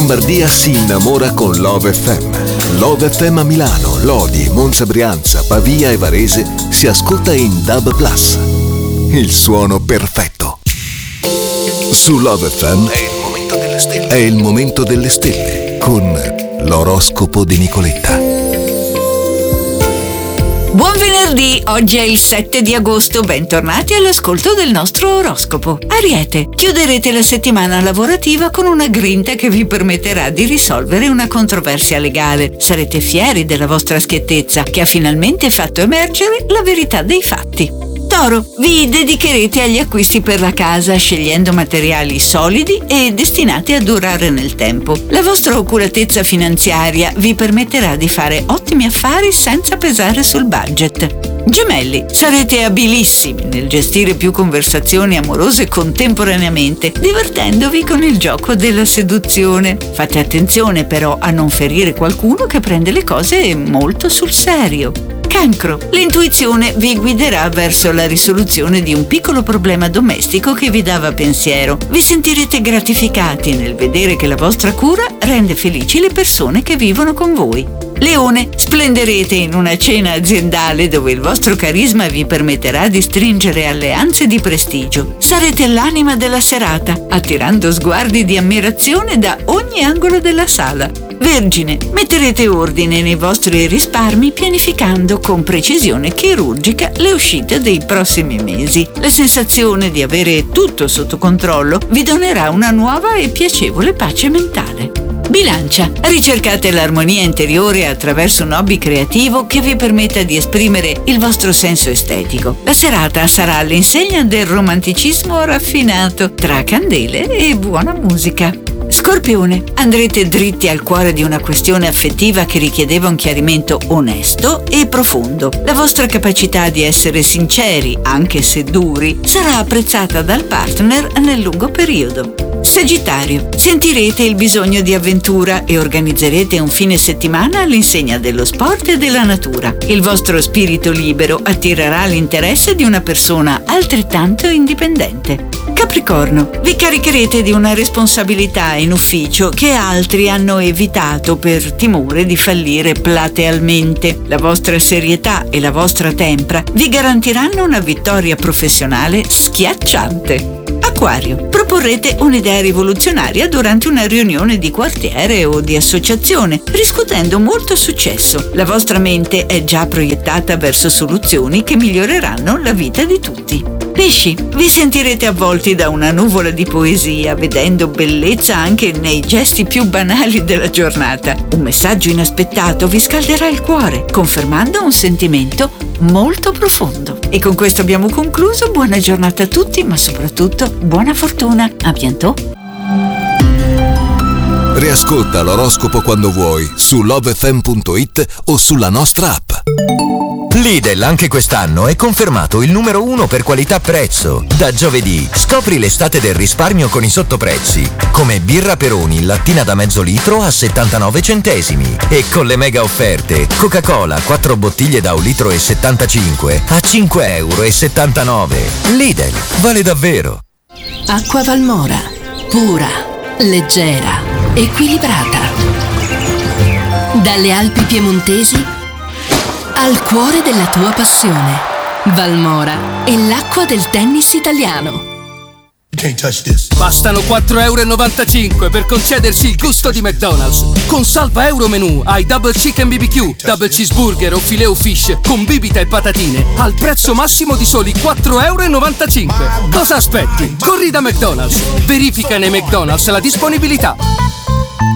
Lombardia si innamora con Love FM. Love FM a Milano, Lodi, Monza, Brianza, Pavia e Varese si ascolta in DAB+. Il suono perfetto. Su Love FM è il momento delle stelle con l'oroscopo di Nicoletta. Buon venerdì, oggi è il 7 di agosto, bentornati all'ascolto del nostro oroscopo. Ariete, chiuderete la settimana lavorativa con una grinta che vi permetterà di risolvere una controversia legale. Sarete fieri della vostra schiettezza, che ha finalmente fatto emergere la verità dei fatti. Toro, vi dedicherete agli acquisti per la casa, scegliendo materiali solidi e destinati a durare nel tempo. La vostra oculatezza finanziaria vi permetterà di fare ottimi affari senza pesare sul budget. Gemelli, sarete abilissimi nel gestire più conversazioni amorose contemporaneamente, divertendovi con il gioco della seduzione. Fate attenzione però a non ferire qualcuno che prende le cose molto sul serio. Cancro, l'intuizione vi guiderà verso la risoluzione di un piccolo problema domestico che vi dava pensiero. Vi sentirete gratificati nel vedere che la vostra cura rende felici le persone che vivono con voi. Leone, splenderete in una cena aziendale dove il vostro carisma vi permetterà di stringere alleanze di prestigio. Sarete l'anima della serata, attirando sguardi di ammirazione da ogni angolo della sala. Vergine, metterete ordine nei vostri risparmi pianificando con precisione chirurgica le uscite dei prossimi mesi. La sensazione di avere tutto sotto controllo vi donerà una nuova e piacevole pace mentale. Bilancia, ricercate l'armonia interiore attraverso un hobby creativo che vi permetta di esprimere il vostro senso estetico. La serata sarà all'insegna del romanticismo raffinato, tra candele e buona musica. Scorpione, andrete dritti al cuore di una questione affettiva che richiedeva un chiarimento onesto e profondo. La vostra capacità di essere sinceri, anche se duri, sarà apprezzata dal partner nel lungo periodo. Sagittario, sentirete il bisogno di avventura e organizzerete un fine settimana all'insegna dello sport e della natura. Il vostro spirito libero attirerà l'interesse di una persona altrettanto indipendente. Capricorno, vi caricherete di una responsabilità in ufficio che altri hanno evitato per timore di fallire platealmente. La vostra serietà e la vostra tempra vi garantiranno una vittoria professionale schiacciante. Acquario, proporrete un'idea rivoluzionaria durante una riunione di quartiere o di associazione, riscuotendo molto successo. La vostra mente è già proiettata verso soluzioni che miglioreranno la vita di tutti. Pesci, vi sentirete avvolti da una nuvola di poesia, vedendo bellezza anche nei gesti più banali della giornata. Un messaggio inaspettato vi scalderà il cuore, confermando un sentimento molto profondo. E con questo abbiamo concluso. Buona giornata a tutti, ma soprattutto buona fortuna. A bientôt. Riascolta l'oroscopo quando vuoi su lovefm.it o sulla nostra app. Lidl anche quest'anno è confermato il numero 1 per qualità-prezzo. Da giovedì scopri l'estate del risparmio con i sottoprezzi, come birra Peroni lattina da mezzo litro a 79 centesimi e con le mega offerte Coca-Cola 4 bottiglie da 1,75 litri a 5,79 €. Lidl, vale davvero. Acqua Valmora, pura, leggera, equilibrata. Dalle Alpi piemontesi al cuore della tua passione. Valmora è l'acqua del tennis italiano. Bastano 4,95 € per concedersi il gusto di McDonald's. Con salva euro menù hai Double Chicken BBQ, Double Cheeseburger o Filet o Fish con bibita e patatine al prezzo massimo di soli 4,95 €. Cosa aspetti? Corri da McDonald's. Verifica nei McDonald's la disponibilità.